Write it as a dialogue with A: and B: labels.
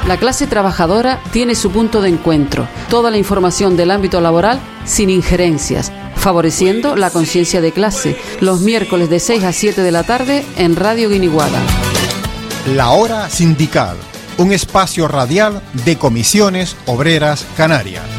A: La clase trabajadora tiene su punto de encuentro. Toda la información del ámbito laboral sin injerencias, favoreciendo la conciencia de clase. Los miércoles de 6 a 7 de la tarde en Radio Guiniguada.
B: La Hora Sindical, un espacio radial de Comisiones Obreras Canarias.